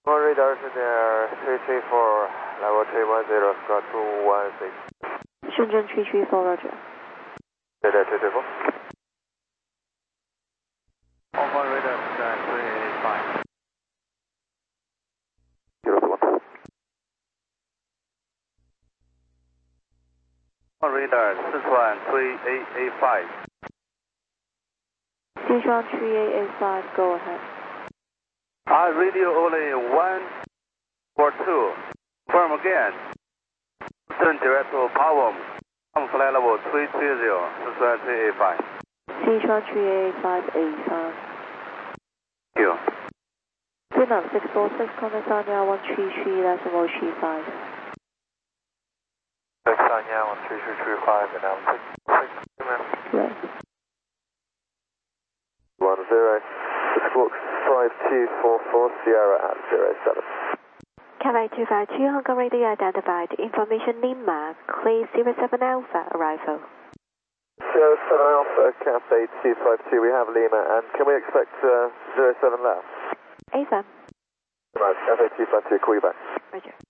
One radar is there, 334, level 310, Scott 216. Shenzhen 334, roger. Radar 334. One radar is 385. One radar, Sichuan 3885. Sichuan 3885, go ahead. Radio only 142. Confirm again. Turn direct to Powum. Flight level 330, Sichuan 385. Sichuan 385, A5. Thank you. Vietnam 646, contact Sanya 133, that's a Moshi 5. Sanya 13335, and now 6. Right. 10, Squawk 5244, Sierra at 07. Cathay 252, Hong Kong radio identified. Information Lima, clear 07 Alpha, arrival. 07 Alpha, Cathay 252, we have Lima, and can we expect 07 left? AFM. Right, Cathay 252, call you back. Roger.